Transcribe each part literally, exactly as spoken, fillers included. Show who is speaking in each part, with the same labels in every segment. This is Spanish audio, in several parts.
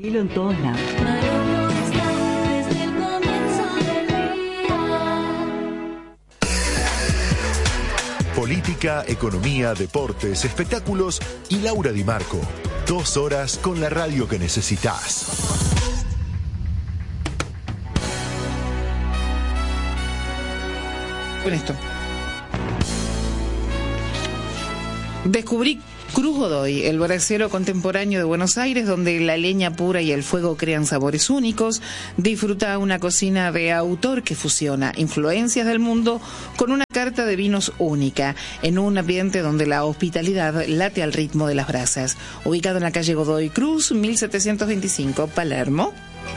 Speaker 1: Hilo en todos lados.
Speaker 2: Política, economía, deportes, espectáculos y Laura Di Marco. Dos horas con la radio que necesitas.
Speaker 3: Con esto. Descubrí Cruz Godoy, el brasero contemporáneo de Buenos Aires, donde la leña pura y el fuego crean sabores únicos. Disfruta una cocina de autor que fusiona influencias del mundo con una carta de vinos única, en un ambiente donde la hospitalidad late al ritmo de las brasas. Ubicado en la calle Godoy Cruz, mil setecientos veinticinco, Palermo.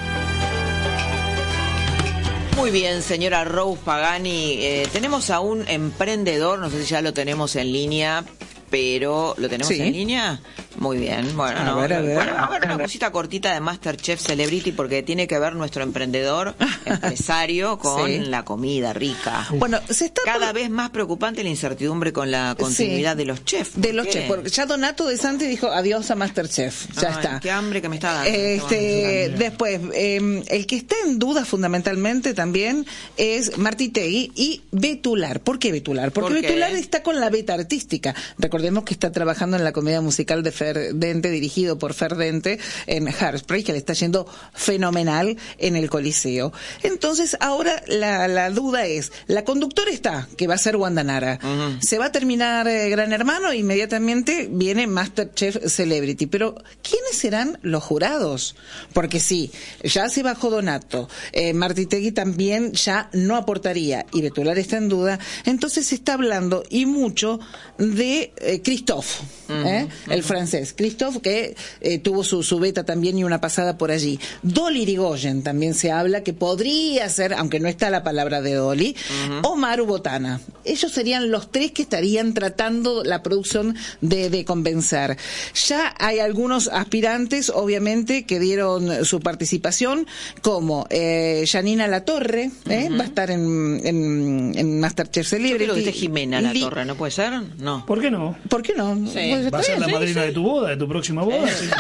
Speaker 4: Muy bien, señora Rose Pagani. Eh, tenemos a un emprendedor, no sé si ya lo tenemos en línea, pero ¿lo tenemos
Speaker 3: sí.
Speaker 4: en línea? Muy bien. Bueno,
Speaker 3: a
Speaker 4: no,
Speaker 3: ver, a ver.
Speaker 4: bueno, a ver una cosita cortita de MasterChef Celebrity, porque tiene que ver nuestro emprendedor, empresario, con
Speaker 3: sí.
Speaker 4: la comida rica.
Speaker 3: Bueno, se está
Speaker 4: cada
Speaker 3: por...
Speaker 4: vez más preocupante la incertidumbre con la continuidad
Speaker 3: sí.
Speaker 4: de los chefs.
Speaker 3: De los chefs, porque ya Donato De Santi dijo adiós a MasterChef. Ya
Speaker 4: Ay,
Speaker 3: está.
Speaker 4: Qué hambre que me está dando.
Speaker 3: Este, después, eh, el que está en duda fundamentalmente también es Martitegui y Betular. ¿Por qué Betular? Porque
Speaker 4: ¿Por qué?
Speaker 3: Betular está con la beta artística. Recordemos que está trabajando en la comedia musical de Fer Dente, dirigido por Fer Dente, en Hairspray, que le está yendo fenomenal en el Coliseo. Entonces, ahora la, la duda es, la conductora está, que va a ser Wanda Nara. Uh-huh. Se va a terminar eh, Gran Hermano, inmediatamente viene MasterChef Celebrity. Pero, ¿quiénes serán los jurados? Porque sí, ya se bajó Donato, eh, Martitegui también ya no aportaría, y Betular está en duda. Entonces se está hablando, y mucho, de eh, Christophe, uh-huh, ¿eh? uh-huh. el francés. Christophe, que eh, tuvo su, su beta también y una pasada por allí. Dolly Irigoyen también se habla que podría ser, aunque no está la palabra de Dolly, uh-huh. o Maru Botana. Ellos serían los tres que estarían tratando la producción de, de convencer. Ya hay algunos aspirantes, obviamente, que dieron su participación, como eh, Janina Latorre, ¿eh? uh-huh. va a estar en, en, en MasterChef Celebrity.
Speaker 4: Yo creo que esté Jimena Latorre, ¿no puede ser? No.
Speaker 5: ¿Por qué no?
Speaker 3: ¿Por qué no?
Speaker 4: Sí.
Speaker 3: Pues,
Speaker 5: va a ser
Speaker 3: bien,
Speaker 5: la
Speaker 3: sí,
Speaker 5: madrina
Speaker 3: sí.
Speaker 5: de tu boda, de tu próxima boda.
Speaker 3: Eh.
Speaker 5: Sí.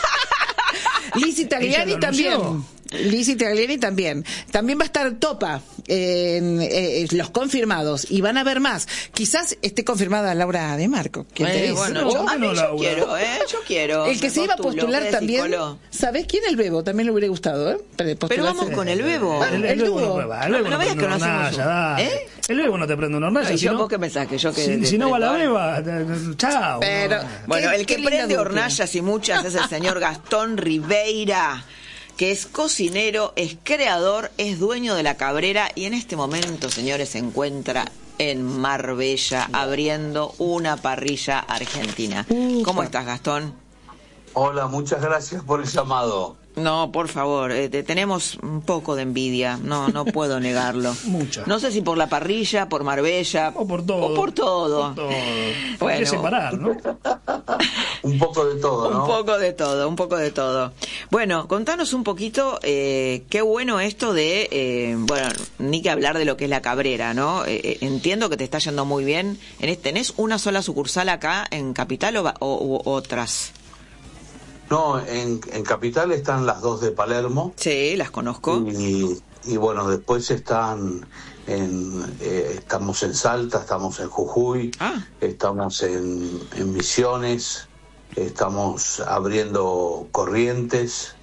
Speaker 3: Lizzy Tagliani también. Lizzy Tagliani también. También va a estar Topa en eh, los confirmados. Y van a haber más. Quizás esté confirmada Laura Di Marco. ¿Quién
Speaker 4: eh,
Speaker 3: te dice?
Speaker 4: Bueno,
Speaker 3: ¿No?
Speaker 4: yo, a mí
Speaker 5: no,
Speaker 4: yo
Speaker 5: Laura.
Speaker 4: quiero, ¿eh? Yo quiero.
Speaker 3: El que
Speaker 4: Me
Speaker 3: se iba a
Speaker 4: postulo,
Speaker 3: postular también.
Speaker 4: psicólogo.
Speaker 3: ¿Sabés quién? El Bebo. También le hubiera gustado, ¿eh?
Speaker 4: Pero vamos con el Bebo.
Speaker 3: Bueno,
Speaker 5: El,
Speaker 3: el,
Speaker 5: el Bebo
Speaker 3: dúo.
Speaker 5: no prueba. El Bebo
Speaker 4: No,
Speaker 5: no,
Speaker 4: no veas
Speaker 5: prende
Speaker 4: que no
Speaker 5: una
Speaker 4: hacemos
Speaker 5: hornalla,
Speaker 4: un-
Speaker 5: dale.
Speaker 4: ¿Eh?
Speaker 5: El Bebo no te prende una hornalla.
Speaker 4: Ay,
Speaker 5: si
Speaker 4: yo
Speaker 5: no,
Speaker 4: vos qué pensás que yo que
Speaker 5: si,
Speaker 4: de-
Speaker 5: si no va la
Speaker 4: prendo,
Speaker 5: beba, eh, chao.
Speaker 3: Pero,
Speaker 4: Bueno,
Speaker 3: qué-
Speaker 4: el que
Speaker 3: qué linda
Speaker 4: prende
Speaker 3: dupla.
Speaker 4: hornallas y muchas es el señor Gastón Ribeira, que es cocinero, es creador, es dueño de La Cabrera y en este momento, señores, se encuentra en Marbella abriendo una parrilla argentina. ¿Cómo estás, Gastón?
Speaker 6: Hola, muchas gracias por el llamado.
Speaker 4: No, por favor, eh, te- tenemos un poco de envidia, no no puedo negarlo.
Speaker 5: Mucha.
Speaker 4: No sé si por la parrilla, por Marbella.
Speaker 5: O por todo.
Speaker 4: O por todo.
Speaker 5: Por todo. Hay
Speaker 4: Bueno.
Speaker 5: que separar, ¿no?
Speaker 6: Un poco de todo, ¿no?
Speaker 4: Un poco de todo, un poco de todo. Bueno, contanos un poquito, eh, qué bueno esto de, eh, bueno, ni que hablar de lo que es La Cabrera, ¿no? Eh, eh, entiendo que te está yendo muy bien. En este, ¿tenés una sola sucursal acá en Capital o, va- o- u otras?
Speaker 6: No, en, en Capital están las dos de Palermo.
Speaker 4: Sí, las conozco.
Speaker 6: Y, y bueno, después están en, eh, estamos en Salta, estamos en Jujuy,
Speaker 4: Ah.
Speaker 6: estamos en, en Misiones, estamos abriendo Corrientes,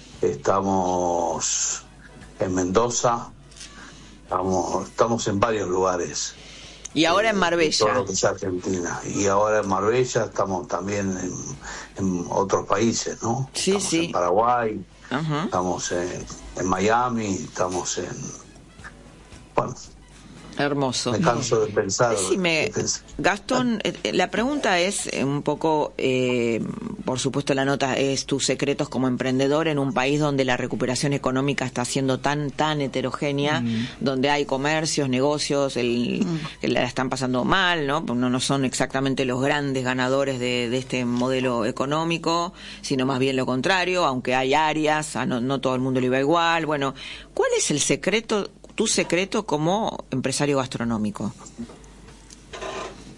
Speaker 6: estamos en Mendoza, estamos, estamos en varios lugares.
Speaker 4: Y ahora en
Speaker 6: Todo
Speaker 4: Marbella.
Speaker 6: lo que es Argentina. Y ahora en Marbella estamos también en, en otros países, ¿no?
Speaker 4: Sí,
Speaker 6: estamos
Speaker 4: sí.
Speaker 6: en Paraguay,
Speaker 4: Ajá.
Speaker 6: estamos en, en Miami, estamos en... Bueno,
Speaker 4: Hermoso.
Speaker 6: me canso de pensar.
Speaker 4: Decime,
Speaker 6: de pensar.
Speaker 4: Gastón, eh, la pregunta es eh, un poco, eh, por supuesto la nota es tus secretos como emprendedor en un país donde la recuperación económica está siendo tan tan heterogénea, mm. donde hay comercios, negocios, el, mm. que la están pasando mal, ¿no? No, no son exactamente los grandes ganadores de, de este modelo económico, sino más bien lo contrario, aunque hay áreas, no, no todo el mundo lo iba igual. Bueno, ¿cuál es el secreto, tu secreto como empresario gastronómico?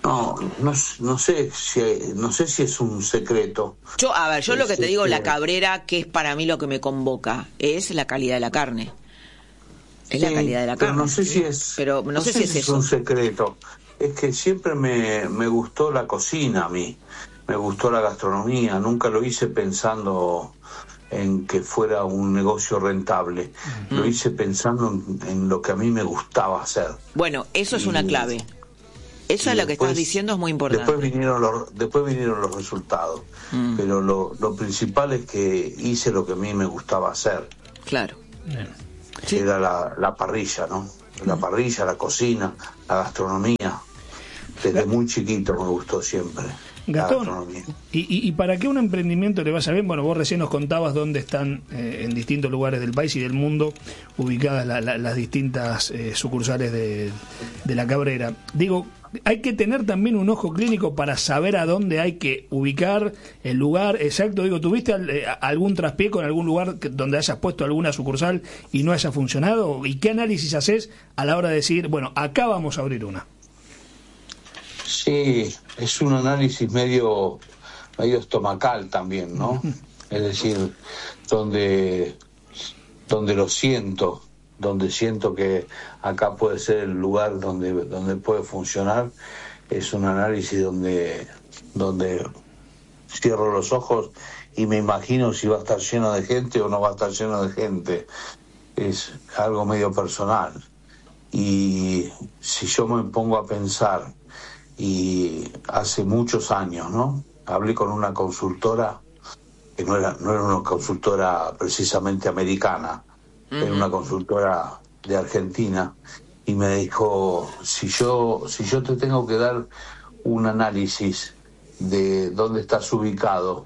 Speaker 6: No, no, no sé si no sé si es un secreto.
Speaker 4: Yo, a ver, yo
Speaker 6: es
Speaker 4: lo que te digo,
Speaker 6: este...
Speaker 4: la Cabrera, que es para mí lo que me convoca, es la calidad de la carne. Es
Speaker 6: sí,
Speaker 4: la calidad de la
Speaker 6: pero
Speaker 4: carne.
Speaker 6: No sé si es,
Speaker 4: pero no,
Speaker 6: no
Speaker 4: sé,
Speaker 6: sé
Speaker 4: si es
Speaker 6: si
Speaker 4: eso.
Speaker 6: es un secreto. Es que siempre me, me gustó la cocina a mí. Me gustó la gastronomía. Nunca lo hice pensando en que fuera un negocio rentable. Uh-huh. Lo hice pensando en, en lo que a mí me gustaba hacer.
Speaker 4: Bueno, eso es y, una clave. Eso es lo que estás diciendo, es muy importante.
Speaker 6: Después vinieron los, después vinieron los resultados. Mm. Pero lo, lo principal es que hice lo que a mí me gustaba hacer.
Speaker 4: Claro.
Speaker 6: Sí. Era la, la parrilla, ¿no? La mm. parrilla, la cocina, la gastronomía. Desde muy chiquito me gustó siempre.
Speaker 5: Gastón, ¿y, y, ¿y para qué un emprendimiento le vaya bien? Bueno, vos recién nos contabas dónde están eh, en distintos lugares del país y del mundo ubicadas la, la, las distintas eh, sucursales de, de la Cabrera. Digo, hay que tener también un ojo clínico para saber a dónde hay que ubicar el lugar exacto. Digo, ¿tuviste al, eh, algún traspié con algún lugar que, donde hayas puesto alguna sucursal y no haya funcionado? ¿Y qué análisis haces a la hora de decir, bueno, acá vamos a abrir una?
Speaker 6: Sí, es un análisis medio medio estomacal también, ¿no? Es decir, donde donde lo siento, donde siento que acá puede ser el lugar donde donde puede funcionar, es un análisis donde donde cierro los ojos y me imagino si va a estar lleno de gente o no va a estar lleno de gente. Es algo medio personal. Y si yo me pongo a pensar, y hace muchos años, ¿no? Hablé con una consultora que no era no era una consultora precisamente americana, uh-huh. Era una consultora de Argentina y me dijo, si yo si yo te tengo que dar un análisis de dónde estás ubicado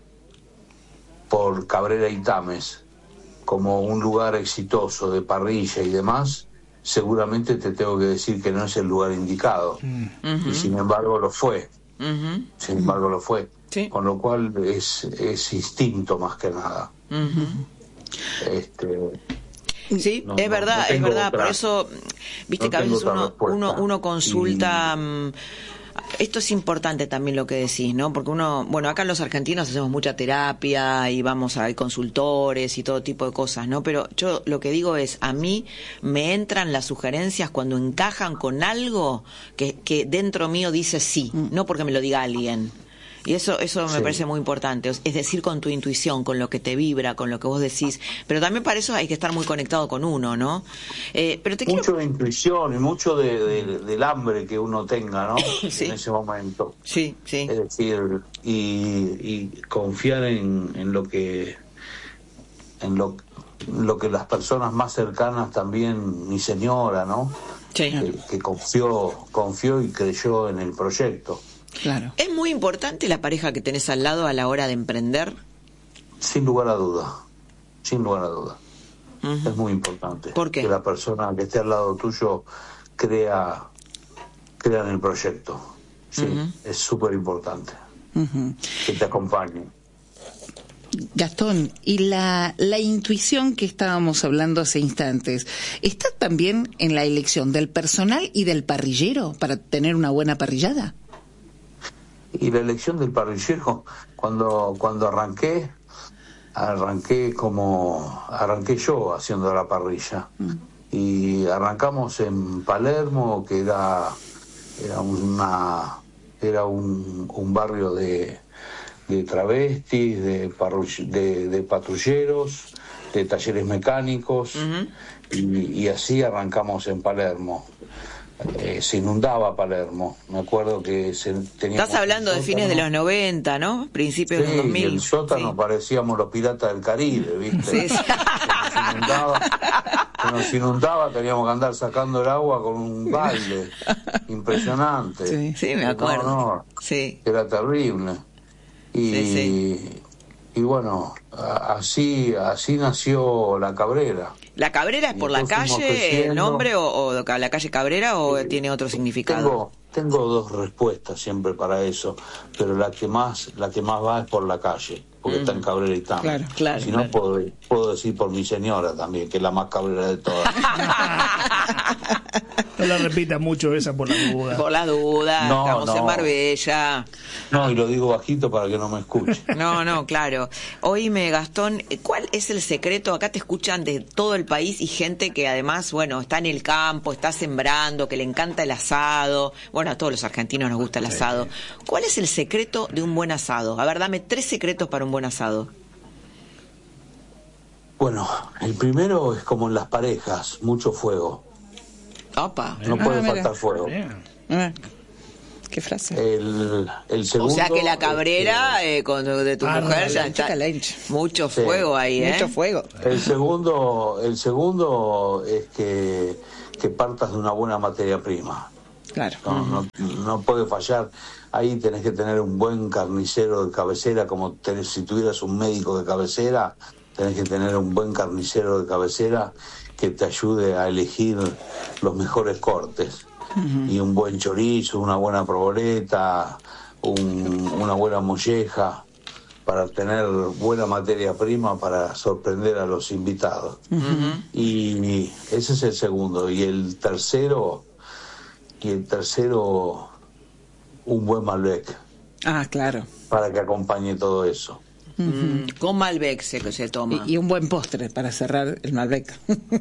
Speaker 6: por Cabrera y Tames como un lugar exitoso de parrilla y demás, seguramente te tengo que decir que no es el lugar indicado. Uh-huh. Y sin embargo lo fue. Uh-huh. Sin embargo lo fue. Sí. Con lo cual es, es instinto más que nada. Uh-huh. Este,
Speaker 4: sí,
Speaker 6: no,
Speaker 4: es verdad,
Speaker 6: no, no
Speaker 4: es verdad.
Speaker 6: otra,
Speaker 4: por eso, viste
Speaker 6: no
Speaker 4: que a veces uno, uno, uno consulta...
Speaker 6: Y...
Speaker 4: Esto es importante también lo que decís, ¿no? Porque uno, bueno, acá los argentinos hacemos mucha terapia y vamos a hay consultores y todo tipo de cosas, ¿no? Pero yo lo que digo es, a mí me entran las sugerencias cuando encajan con algo que, que dentro mío dice sí, no porque me lo diga alguien. Y eso eso me sí. parece muy importante, es decir, con tu intuición, con lo que te vibra, con lo que vos decís, pero también para eso hay que estar muy conectado con uno, ¿no? Eh, pero te
Speaker 6: mucho
Speaker 4: quiero...
Speaker 6: de intuición y mucho de, de, del hambre que uno tenga, ¿no? Sí. En ese momento.
Speaker 4: Sí, sí.
Speaker 6: Es decir, y, y confiar en, en lo que en lo, lo que las personas más cercanas también, mi señora, ¿no?
Speaker 4: Sí.
Speaker 6: Que, que confió, confió y creyó en el proyecto.
Speaker 4: Claro. ¿Es muy importante la pareja que tenés al lado a la hora de emprender?
Speaker 6: Sin lugar a duda, sin lugar a duda. Uh-huh. Es muy importante.
Speaker 4: ¿Por qué?
Speaker 6: Que la persona que esté al lado tuyo crea, crea en el proyecto. Sí, uh-huh. Es súper importante. Uh-huh. Que te acompañe.
Speaker 3: Gastón, y la, la intuición que estábamos hablando hace instantes, ¿está también en la elección del personal y del parrillero para tener una buena parrillada?
Speaker 6: Y la elección del parrillero, cuando cuando arranqué, arranqué como arranqué yo haciendo la parrilla. Mm. Y arrancamos en Palermo, que era era una era un, un barrio de, de travestis, de, parrull, de de patrulleros, de talleres mecánicos, uh-huh. y, y así arrancamos en Palermo. Eh, se inundaba Palermo, me acuerdo que se tenía.
Speaker 4: Estás hablando de fines de los noventa, ¿no? Principios
Speaker 6: sí,
Speaker 4: de los dos mil.
Speaker 6: Y el sótano, sí. Parecíamos los piratas del Caribe, ¿viste? Sí, sí. Se nos inundaba, se nos inundaba, teníamos que andar sacando el agua con un baile impresionante.
Speaker 4: Sí, sí, me acuerdo.
Speaker 6: No, no,
Speaker 4: sí.
Speaker 6: Era terrible. Y,
Speaker 4: sí, sí.
Speaker 6: y bueno, así así nació la Cabrera.
Speaker 4: ¿La Cabrera es por la calle, el nombre, o, o la calle Cabrera, o eh, tiene otro significado?
Speaker 6: Tengo, tengo dos respuestas siempre para eso, pero la que más la que más va es por la calle, porque mm. está en Cabrera y Tames.
Speaker 4: Claro, claro.
Speaker 6: Si no,
Speaker 4: claro.
Speaker 6: Puedo, puedo decir por mi señora también, que es la más cabrera de todas.
Speaker 5: No la repitas mucho esa por la duda.
Speaker 4: Por la duda,
Speaker 6: No,
Speaker 4: estamos
Speaker 6: no.
Speaker 4: en Marbella.
Speaker 6: No, y lo digo bajito para que no me escuche.
Speaker 4: No, no, claro. Oíme, Gastón, ¿cuál es el secreto? Acá te escuchan de todo el país y gente que además, bueno, está en el campo, está sembrando, que le encanta el asado. Bueno, a todos los argentinos nos gusta el asado. ¿Cuál es el secreto de un buen asado? A ver, dame tres secretos para un buen asado.
Speaker 6: Bueno, el primero es como en las parejas, mucho fuego.
Speaker 4: Opa.
Speaker 6: No puede
Speaker 3: Ah, mira.
Speaker 6: faltar fuego.
Speaker 5: Bien.
Speaker 3: Ah, ¿qué frase?
Speaker 6: El, el
Speaker 4: O
Speaker 6: segundo...
Speaker 4: sea que la cabrera
Speaker 6: este,
Speaker 4: eh, con, de tu
Speaker 5: Ah,
Speaker 4: mujer ya
Speaker 3: Calenche,
Speaker 4: está.
Speaker 3: calenche.
Speaker 4: Mucho
Speaker 6: Sí.
Speaker 4: fuego ahí, ¿eh?
Speaker 3: Mucho fuego.
Speaker 6: El segundo, el segundo es que, que partas de una buena materia prima.
Speaker 3: Claro.
Speaker 6: No, no, no puede fallar. Ahí tenés que tener un buen carnicero de cabecera, como tenés, si tuvieras un médico de cabecera, tenés que tener un buen carnicero de cabecera que te ayude a elegir los mejores cortes. Uh-huh. Y un buen chorizo, una buena proboleta, un, una buena molleja, para tener buena materia prima para sorprender a los invitados. Uh-huh. Y ese es el segundo. Y el tercero... Y el tercero, un buen Malbec.
Speaker 3: Ah, claro.
Speaker 6: Para que acompañe todo eso.
Speaker 4: Mm, con Malbec se, se toma.
Speaker 3: Y, y un buen postre para cerrar el Malbec.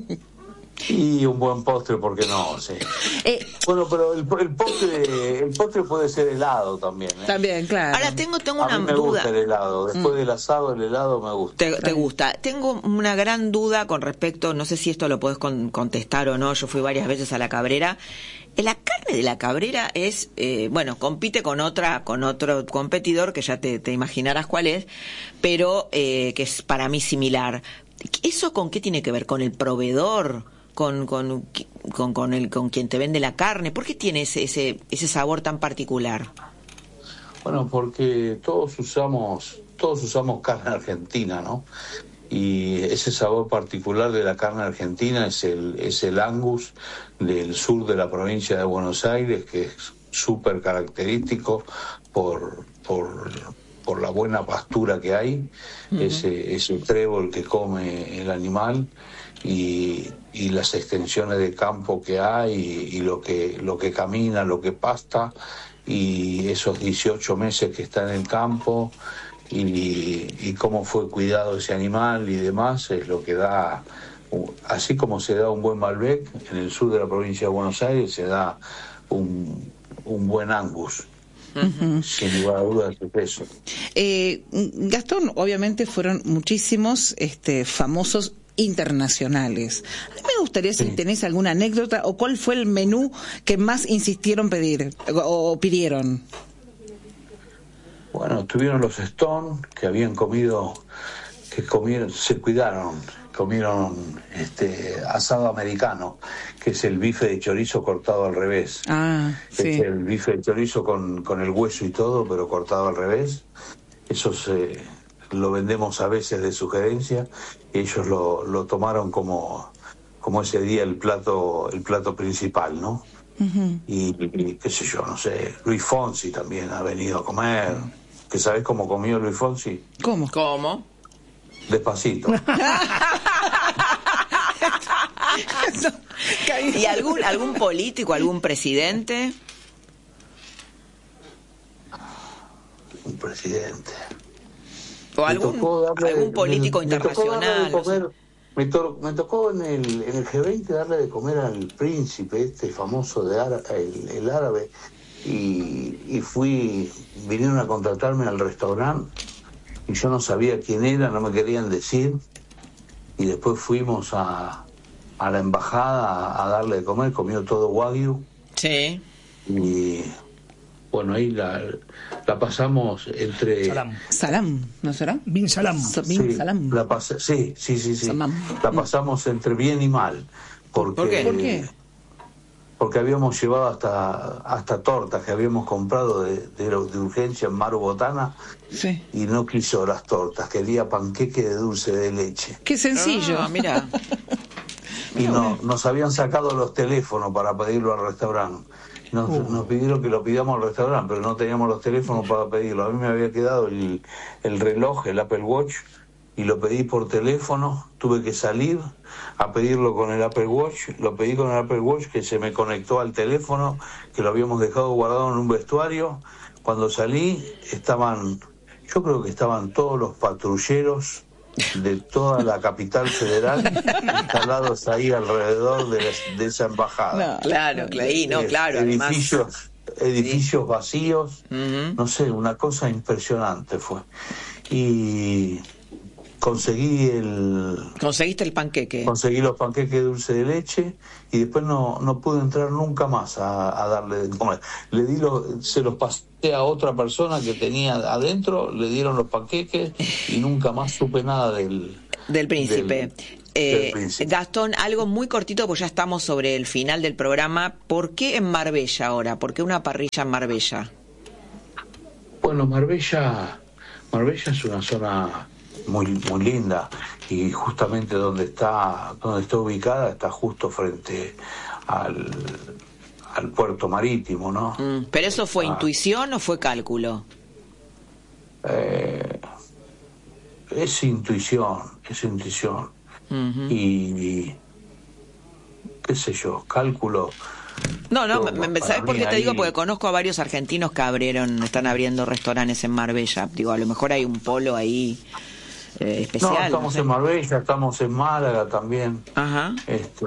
Speaker 6: Y un buen postre, ¿por qué no? Sí.
Speaker 3: Eh,
Speaker 6: bueno, pero el, el postre el postre puede ser helado también, ¿eh?
Speaker 3: También, claro.
Speaker 4: Ahora tengo, tengo
Speaker 6: a
Speaker 4: una
Speaker 6: mí me
Speaker 4: duda.
Speaker 6: gusta el helado. Después mm. del asado, el helado me gusta.
Speaker 4: Te, te gusta. Tengo una gran duda con respecto, no sé si esto lo podés con, contestar o no, yo fui varias veces a la Cabrera. La carne de la Cabrera es, eh, bueno, compite con otra, con otro competidor que ya te, te imaginarás cuál es, pero eh, que es para mí similar. ¿Eso con qué tiene que ver? ¿Con el proveedor? ¿Con, con, con, con, el, con quien te vende la carne? ¿Por qué tiene ese, ese, ese sabor tan particular?
Speaker 6: Bueno, porque todos usamos, todos usamos carne argentina, ¿no? Y ese sabor particular de la carne argentina es el, es el Angus del sur de la provincia de Buenos Aires, que es súper característico por, por, por la buena pastura que hay, uh-huh. ese, ese trébol que come el animal y, y las extensiones de campo que hay y, y lo que, lo que camina, lo que pasta, y esos dieciocho meses que está en el campo. Y, y cómo fue cuidado ese animal y demás es lo que da, así como se da un buen Malbec en el sur de la provincia de Buenos Aires, se da un, un buen Angus. Uh-huh. Sin lugar a dudas es eso.
Speaker 3: Eh, Gastón, obviamente fueron muchísimos este, famosos internacionales. A mí me gustaría sí. si tenés alguna anécdota o cuál fue el menú que más insistieron pedir o, o pidieron.
Speaker 6: Bueno, tuvieron los Stone, que habían comido, que comieron, se cuidaron, comieron este asado americano, que es el bife de chorizo cortado al revés.
Speaker 3: Ah,
Speaker 6: sí. Es el bife de chorizo con, con el hueso y todo, pero cortado al revés. Eso se, lo vendemos a veces de sugerencia, y ellos lo, lo tomaron como, como ese día el plato, el plato principal, ¿no? Uh-huh. Y, y qué sé yo, no sé, Luis Fonsi también ha venido a comer. ¿Que sabés cómo comió Luis Fonsi?
Speaker 3: ¿Cómo?
Speaker 4: ¿Cómo?
Speaker 6: Despacito.
Speaker 4: ¿Y algún algún político, algún presidente?
Speaker 6: Un presidente.
Speaker 4: ¿O algún, darle, algún político
Speaker 6: me,
Speaker 4: internacional?
Speaker 6: Me tocó, comer, me, to, me tocó en el, en el G veinte darle de comer al príncipe este famoso de árabe, el, el árabe. Y, y fui, vinieron a contratarme al restaurante y yo no sabía quién era, no me querían decir, y después fuimos a, a la embajada a, a darle de comer, comió todo wagyu.
Speaker 4: Sí.
Speaker 6: Y bueno, ahí la, la pasamos entre...
Speaker 5: Salam.
Speaker 3: Salam, ¿no será?
Speaker 5: Bin Salam.
Speaker 3: Bin
Speaker 6: sí,
Speaker 3: Salam.
Speaker 6: La pas- sí, sí, sí, sí.
Speaker 3: Salam.
Speaker 6: La pasamos entre bien y mal. Porque,
Speaker 4: ¿Por qué?
Speaker 3: ¿Por qué?
Speaker 6: Porque habíamos llevado hasta hasta tortas que habíamos comprado de, de, de urgencia en Maru Botana,
Speaker 3: sí.
Speaker 6: Y no quiso las tortas, quería panqueque de dulce de leche.
Speaker 3: Qué sencillo.
Speaker 4: Ah, mira.
Speaker 6: Y no, nos habían sacado los teléfonos para pedirlo al restaurante. Nos, uh. nos pidieron que lo pidamos al restaurante, pero no teníamos los teléfonos para pedirlo. A mí me había quedado el, el reloj, el Apple Watch, y lo pedí por teléfono, tuve que salir a pedirlo con el Apple Watch, lo pedí con el Apple Watch que se me conectó al teléfono, que lo habíamos dejado guardado en un vestuario. Cuando salí estaban, yo creo que estaban todos los patrulleros de toda la capital federal instalados ahí alrededor de, la, de esa embajada.
Speaker 4: No, claro, claro, no, claro.
Speaker 6: Edificios,
Speaker 4: además,
Speaker 6: edificios
Speaker 4: sí.
Speaker 6: vacíos, uh-huh. No sé, una cosa impresionante fue. Y conseguí el...
Speaker 4: Conseguiste el panqueque.
Speaker 6: Conseguí los panqueques de dulce de leche y después no, no pude entrar nunca más a, a darle de comer. Le di los, se los pasé a otra persona que tenía adentro, le dieron los panqueques y nunca más supe nada del...
Speaker 4: Del príncipe.
Speaker 6: Del,
Speaker 4: eh,
Speaker 6: del príncipe.
Speaker 4: Gastón, algo muy cortito, pues ya estamos sobre el final del programa. ¿Por qué en Marbella ahora? ¿Por qué una parrilla en Marbella?
Speaker 6: Bueno, Marbella, Marbella es una zona muy muy linda y justamente donde está donde está ubicada está justo frente al, al puerto marítimo, ¿no?
Speaker 4: Mm, ¿pero eso fue ah. intuición o fue cálculo?
Speaker 6: Eh, es intuición, es intuición. Uh-huh. y, y qué sé yo, cálculo.
Speaker 4: No, no, me, me, ¿sabes por qué te ahí... digo? Porque conozco a varios argentinos que abrieron, están abriendo restaurantes en Marbella. Digo, a lo mejor hay un polo ahí eh, especial.
Speaker 6: No, estamos no sé. en Marbella, estamos en Málaga también.
Speaker 4: Ajá.
Speaker 6: Este,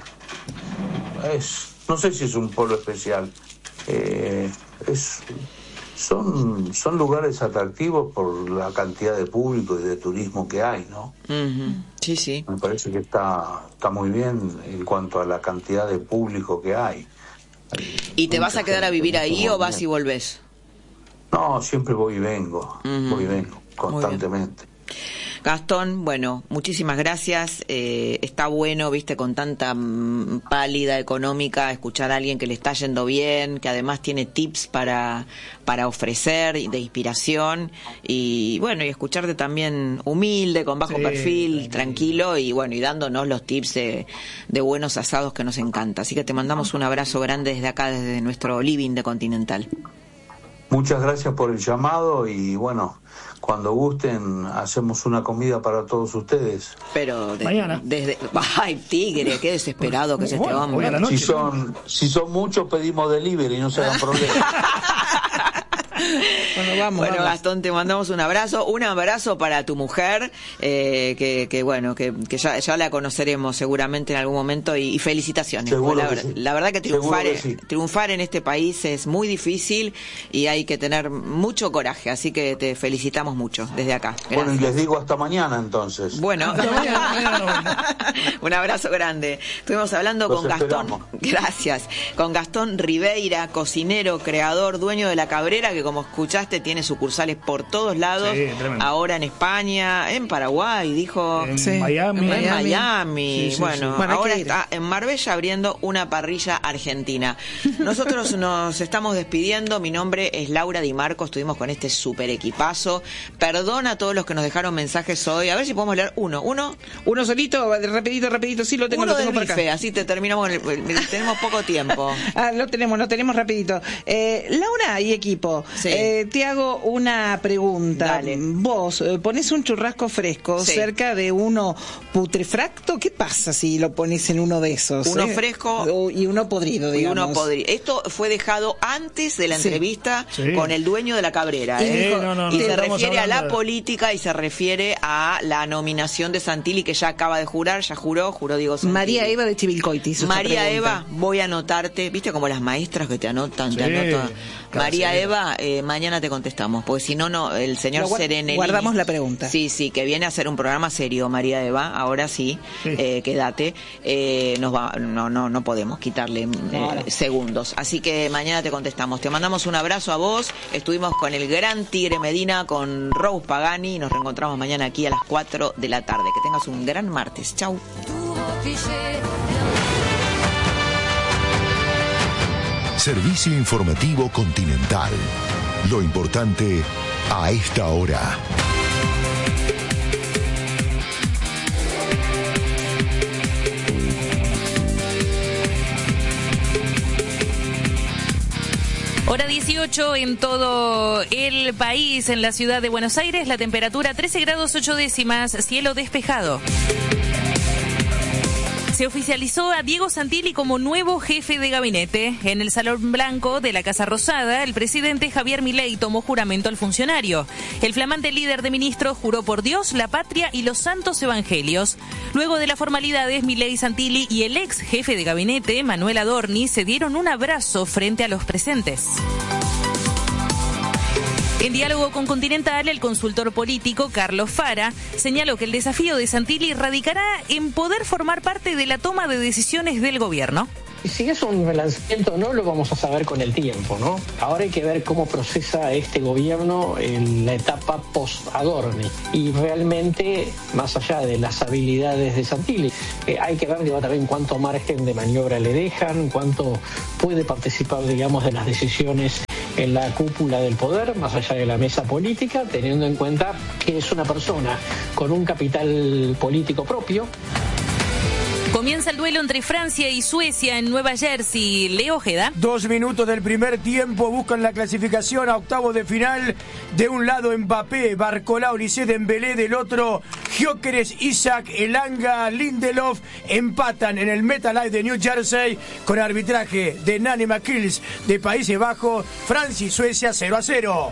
Speaker 6: es, no sé si es un polo especial. Eh, es, son, son lugares atractivos por la cantidad de público y de turismo que hay, ¿no?
Speaker 4: Uh-huh. Sí, sí.
Speaker 6: Me parece que está, está muy bien en cuanto a la cantidad de público que hay. hay
Speaker 4: ¿Y te vas a quedar a vivir ahí o vas y volvés?
Speaker 6: No, siempre voy y vengo, uh-huh. voy y vengo, constantemente.
Speaker 4: Gastón, bueno, muchísimas gracias. Eh, está bueno, viste, con tanta mm, pálida económica, escuchar a alguien que le está yendo bien, que además tiene tips para, para ofrecer, de inspiración, y bueno, y escucharte también humilde, con bajo sí, perfil, tranquilo, y bueno, y dándonos los tips de, de buenos asados que nos encanta. Así que te mandamos un abrazo grande desde acá, desde nuestro living de Continental.
Speaker 6: Muchas gracias por el llamado y bueno, cuando gusten hacemos una comida para todos ustedes.
Speaker 4: Pero de,
Speaker 5: mañana.
Speaker 4: Desde, ay, tigre, qué desesperado que es este hombre.
Speaker 6: Si son, si son muchos pedimos delivery, no se hagan problemas.
Speaker 4: Bueno, vamos, bueno vamos. Gastón, te mandamos un abrazo, un abrazo para tu mujer, eh, que, que bueno, que, que ya, ya la conoceremos seguramente en algún momento, y, y felicitaciones. La,
Speaker 6: que sí.
Speaker 4: la verdad que triunfar,
Speaker 6: que sí.
Speaker 4: triunfar en este país es muy difícil y hay que tener mucho coraje, así que te felicitamos mucho desde acá. Gracias.
Speaker 6: Bueno, y les digo hasta mañana entonces.
Speaker 4: Bueno, un abrazo grande. Estuvimos hablando
Speaker 6: Los
Speaker 4: con
Speaker 6: esperamos.
Speaker 4: Gastón, gracias, con Gastón Ribeira, cocinero, creador, dueño de La Cabrera, que como escuchaste tiene sucursales por todos lados, sí, ahora en España, en Paraguay, dijo,
Speaker 5: en sí. Miami,
Speaker 4: en Miami, Miami. Sí, sí, bueno,
Speaker 3: sí. bueno
Speaker 4: ahora está en Marbella abriendo una parrilla argentina. Nosotros nos estamos despidiendo, mi nombre es Laura Di Marco, estuvimos con este super equipazo, perdón a todos los que nos dejaron mensajes hoy, a ver si podemos leer uno, uno,
Speaker 3: uno solito, rapidito, rapidito, sí lo tengo,
Speaker 4: uno
Speaker 3: lo tengo
Speaker 4: del
Speaker 3: por acá.
Speaker 4: bife, así te terminamos, el, el, tenemos poco tiempo.
Speaker 3: Ah, lo tenemos, lo tenemos rapidito. Eh, Laura y equipo, sí. eh, te hago una pregunta.
Speaker 4: Dale.
Speaker 3: Vos eh, pones un churrasco fresco sí. cerca de uno putrefacto, ¿qué pasa si lo pones en uno de esos?
Speaker 4: Uno
Speaker 3: eh?
Speaker 4: fresco
Speaker 3: o, y uno podrido, digamos.
Speaker 4: Y uno podrido. Esto fue dejado antes de la
Speaker 3: sí.
Speaker 4: entrevista
Speaker 5: sí.
Speaker 4: con el dueño de La Cabrera.
Speaker 3: Y,
Speaker 4: ¿eh?
Speaker 3: dijo,
Speaker 5: no, no,
Speaker 4: y
Speaker 5: no,
Speaker 4: se
Speaker 5: no
Speaker 4: refiere a la
Speaker 5: de...
Speaker 4: política y se refiere a la nominación de Santilli, que ya acaba de jurar, ya juró, juró Diego Santilli.
Speaker 3: María Eva de Chivilcoiti.
Speaker 4: María Eva, voy a anotarte, viste como las maestras que te anotan,
Speaker 5: sí,
Speaker 4: te anotan. María
Speaker 5: sí.
Speaker 4: Eva, eh, mañana te contestamos, porque si no, no, el señor
Speaker 3: gu-
Speaker 4: Serenelli.
Speaker 3: Guardamos la pregunta.
Speaker 4: Sí, sí, que viene a hacer un programa serio, María Eva, ahora sí,
Speaker 5: sí.
Speaker 4: Eh, quédate, eh, nos va, no, no, no podemos quitarle eh,
Speaker 3: Claro.
Speaker 4: segundos, así que mañana te contestamos. Te mandamos un abrazo a vos, estuvimos con el gran Tigre Medina, con Rose Pagani, y nos reencontramos mañana aquí a las cuatro de la tarde. Que tengas un gran martes. Chau.
Speaker 2: Servicio informativo Continental. Lo importante a esta hora.
Speaker 1: Hora dieciocho. dieciocho en todo el país. En la ciudad de Buenos Aires, la temperatura trece grados ocho décimas, cielo despejado. Se oficializó a Diego Santilli como nuevo jefe de gabinete. En el Salón Blanco de la Casa Rosada, el presidente Javier Milei tomó juramento al funcionario. El flamante líder de ministros juró por Dios, la patria y los santos evangelios. Luego de las formalidades, Milei, Santilli y el ex jefe de gabinete, Manuel Adorni, se dieron un abrazo frente a los presentes. En diálogo con Continental, el consultor político Carlos Fara señaló que el desafío de Santilli radicará en poder formar parte de la toma de decisiones del gobierno.
Speaker 7: Y si es un relanzamiento o no, lo vamos a saber con el tiempo, ¿no? Ahora hay que ver cómo procesa este gobierno en la etapa post-Adorni. Y realmente, más allá de las habilidades de Santilli, eh, hay que ver, digo, también cuánto margen de maniobra le dejan, cuánto puede participar, digamos, de las decisiones en la cúpula del poder, más allá de la mesa política, teniendo en cuenta que es una persona con un capital político propio.
Speaker 1: Comienza el duelo entre Francia y Suecia en Nueva Jersey. Leo Ojeda.
Speaker 8: Dos minutos del primer tiempo buscan la clasificación a octavos de final. De un lado Mbappé, Barcola, Olise, Dembélé, del otro Gyökeres, Isaac, Elanga, Lindelof empatan en el MetLife de New Jersey con arbitraje de Nanny McKills de Países Bajos. Francia y Suecia cero a cero.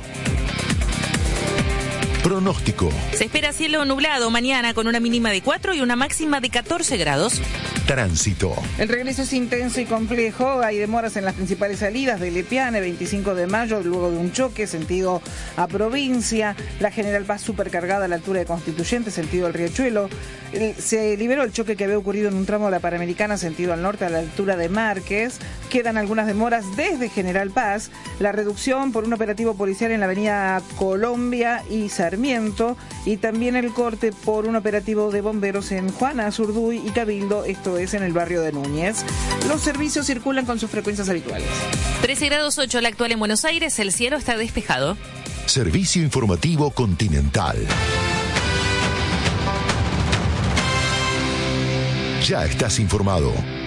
Speaker 2: Pronóstico.
Speaker 1: Se espera cielo nublado mañana con una mínima de cuatro y una máxima de catorce grados.
Speaker 2: Tránsito.
Speaker 3: El regreso es intenso y complejo. Hay demoras en las principales salidas de Lepiane, veinticinco de mayo, luego de un choque, sentido a provincia. La General Paz supercargada a la altura de Constituyente, sentido al Riachuelo. El, se liberó el choque que había ocurrido en un tramo de la Panamericana, sentido al norte, a la altura de Márquez. Quedan algunas demoras desde General Paz. La reducción por un operativo policial en la avenida Colombia y Sarmiento. Y también el corte por un operativo de bomberos en Juana, Zurduy y Cabildo, esto es en el barrio de Núñez. Los servicios circulan con sus frecuencias habituales.
Speaker 1: trece grados ocho la actual en Buenos Aires, el cielo está despejado.
Speaker 2: Servicio informativo Continental. Ya estás informado.